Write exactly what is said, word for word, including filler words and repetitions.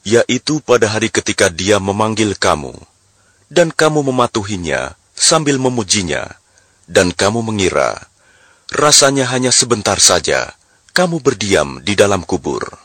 yaitu pada hari ketika Dia memanggil kamu, dan kamu mematuhinya sambil memujinya, dan kamu mengira, rasanya hanya sebentar saja kamu berdiam di dalam kubur.